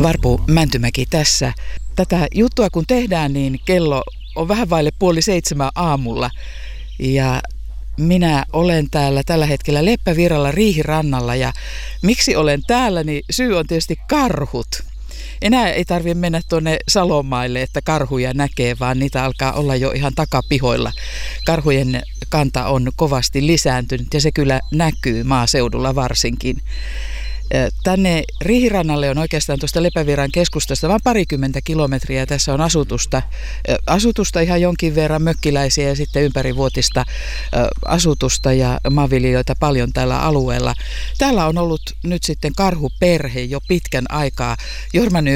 Varpu Mäntymäki tässä. Tätä juttua kun tehdään, niin kello on vähän vaille 6:30 aamulla. Ja minä olen täällä tällä hetkellä Leppävirralla Riihirannalla. Ja miksi olen täällä, niin syy on tietysti karhut. Enää ei tarvitse mennä tuonne Salomaille, että karhuja näkee, vaan niitä alkaa olla jo ihan takapihoilla. Karhujen kanta on kovasti lisääntynyt ja se kyllä näkyy maaseudulla varsinkin. Tänne Riihirannalle on oikeastaan tuosta Leppävirran keskustasta vain 20 kilometriä. Tässä on asutusta ihan jonkin verran, mökkiläisiä ja sitten ympärivuotista asutusta ja maanviljelijöitä paljon tällä alueella. Täällä on ollut nyt sitten karhuperhe jo pitkän aikaa. Jorma